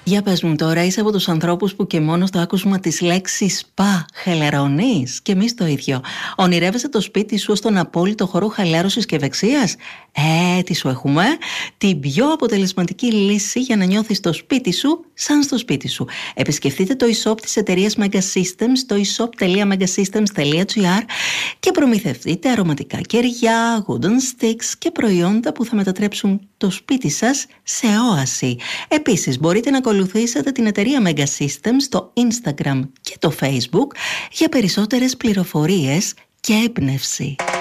Για πες μου τώρα, είσαι από τους ανθρώπους που και μόνο στο άκουσμα της λέξης σπα χελαρώνεις? Και εμείς το ίδιο. Ονειρεύεσαι το σπίτι σου ως τον απόλυτο χώρο χαλάρωσης και ευεξίας? Τι σου έχουμε? Την πιο αποτελεσματική λύση για να νιώθεις το σπίτι σου σαν στο σπίτι σου. Επισκεφτείτε το e-shop της εταιρείας Mega Systems, το e-shop.megasystems.gr και προμηθευτείτε αρωματικά κεριά, wooden sticks και προϊόντα που θα μετατρέψουν το σπίτι σας σε όαση. Επίσης, μπορείτε να ακολουθήσετε την εταιρεία Mega Systems στο Instagram και το Facebook για περισσότερες πληροφορίες και έμπνευση.